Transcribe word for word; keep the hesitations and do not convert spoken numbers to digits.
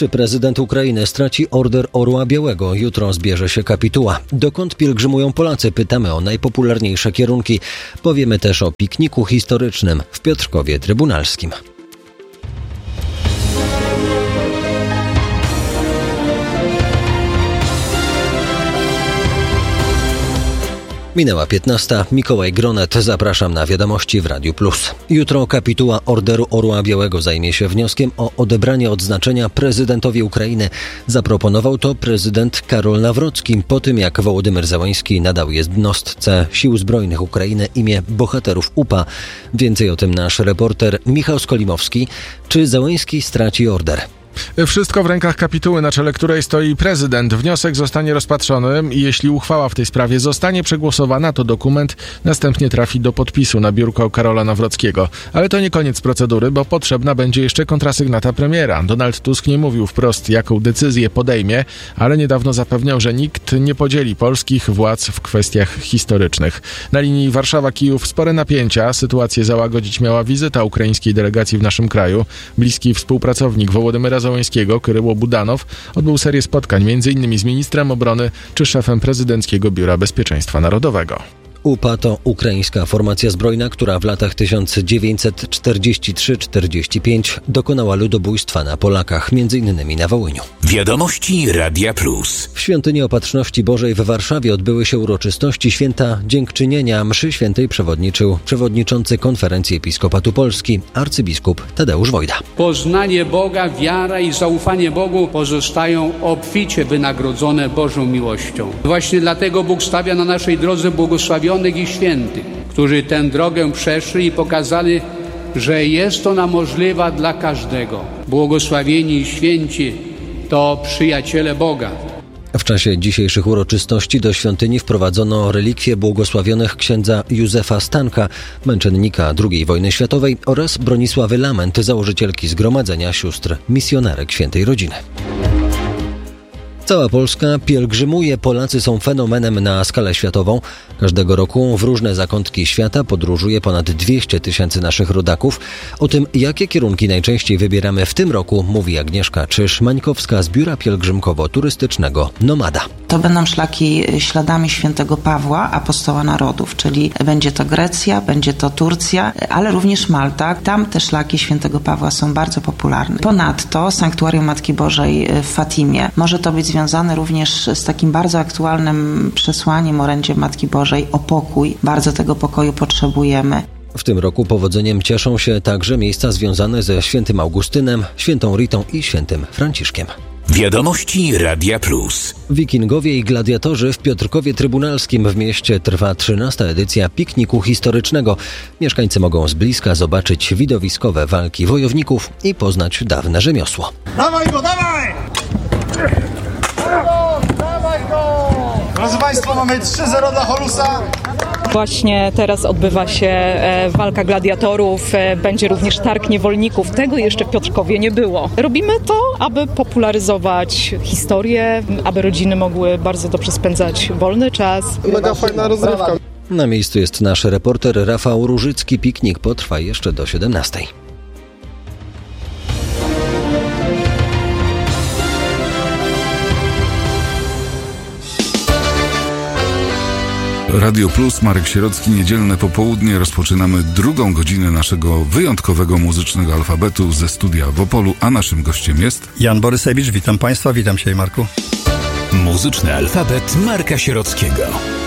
Czy prezydent Ukrainy straci order Orła Białego? Jutro zbierze się kapituła. Dokąd pielgrzymują Polacy? Pytamy o najpopularniejsze kierunki. Powiemy też o pikniku historycznym w Piotrkowie Trybunalskim. Minęła piętnasta. Mikołaj Gronet. Zapraszam na wiadomości w Radiu Plus. Jutro kapituła Orderu Orła Białego zajmie się wnioskiem o odebranie odznaczenia prezydentowi Ukrainy. Zaproponował to prezydent Karol Nawrocki po tym, jak Wołodymyr Zełenski nadał jednostce Sił Zbrojnych Ukrainy imię bohaterów U P A. Więcej o tym nasz reporter Michał Skolimowski. Czy Zełenski straci order? Wszystko w rękach kapituły, na czele której stoi prezydent. Wniosek zostanie rozpatrzony i jeśli uchwała w tej sprawie zostanie przegłosowana, to dokument następnie trafi do podpisu na biurko Karola Nawrockiego. Ale to nie koniec procedury, bo potrzebna będzie jeszcze kontrasygnata premiera. Donald Tusk nie mówił wprost, jaką decyzję podejmie, ale niedawno zapewniał, że nikt nie podzieli polskich władz w kwestiach historycznych. Na linii Warszawa-Kijów spore napięcia. Sytuację załagodzić miała wizyta ukraińskiej delegacji w naszym kraju. Bliski współpracownik Wołodymyra Zełenskiego, Kyryło Budanow, odbył serię spotkań między innymi z ministrem obrony czy szefem prezydenckiego Biura Bezpieczeństwa Narodowego. U P A to ukraińska formacja zbrojna, która w latach tysiąc dziewięćset czterdziesty trzeci czterdziesty piąty dokonała ludobójstwa na Polakach, między innymi na Wołyniu. Wiadomości Radia Plus. W Świątyni Opatrzności Bożej w Warszawie odbyły się uroczystości Święta Dziękczynienia. Mszy świętej przewodniczył przewodniczący Konferencji Episkopatu Polski, arcybiskup Tadeusz Wojda. Poznanie Boga, wiara i zaufanie Bogu pozostają obficie wynagrodzone Bożą miłością. Właśnie dlatego Bóg stawia na naszej drodze błogosławionych i świętych, którzy tę drogę przeszli i pokazali, że jest ona możliwa dla każdego. Błogosławieni i święci to przyjaciele Boga. W czasie dzisiejszych uroczystości do świątyni wprowadzono relikwie błogosławionych księdza Józefa Stanka, męczennika drugiej wojny światowej, oraz Bronisławy Lament, założycielki Zgromadzenia Sióstr Misjonarek Świętej Rodziny. Cała Polska pielgrzymuje. Polacy są fenomenem na skalę światową. Każdego roku w różne zakątki świata podróżuje ponad dwieście tysięcy naszych rodaków. O tym, jakie kierunki najczęściej wybieramy w tym roku, mówi Agnieszka Czyż-Mańkowska z Biura Pielgrzymkowo-Turystycznego Nomada. To będą szlaki śladami świętego Pawła, apostoła narodów, czyli będzie to Grecja, będzie to Turcja, ale również Malta. Tam te szlaki świętego Pawła są bardzo popularne. Ponadto Sanktuarium Matki Bożej w Fatimie. Może to być związane również z takim bardzo aktualnym przesłaniem, orędziem Matki Bożej o pokój. Bardzo tego pokoju potrzebujemy. W tym roku powodzeniem cieszą się także miejsca związane ze świętym Augustynem, świętą Ritą i świętym Franciszkiem. Wiadomości Radia Plus. Wikingowie i gladiatorzy w Piotrkowie Trybunalskim w mieście trwa trzynasta edycja pikniku historycznego. Mieszkańcy mogą z bliska zobaczyć widowiskowe walki wojowników i poznać dawne rzemiosło. Dawaj go, dawaj! Drodzy Państwo, mamy trzy zero dla Holusa. Właśnie teraz odbywa się e, walka gladiatorów, e, będzie również targ niewolników. Tego jeszcze w Piotrkowie nie było. Robimy to, aby popularyzować historię, aby rodziny mogły bardzo dobrze spędzać wolny czas. Mega fajna rozrywka. Na miejscu jest nasz reporter Rafał Różycki. Piknik potrwa jeszcze do siedemnastej. Radio Plus, Marek Sierocki, niedzielne popołudnie. Rozpoczynamy drugą godzinę naszego wyjątkowego muzycznego alfabetu ze studia w Opolu, a naszym gościem jest Jan Borysewicz. Witam Państwa, witam Cię, Marku. Muzyczny alfabet Marka Sierockiego.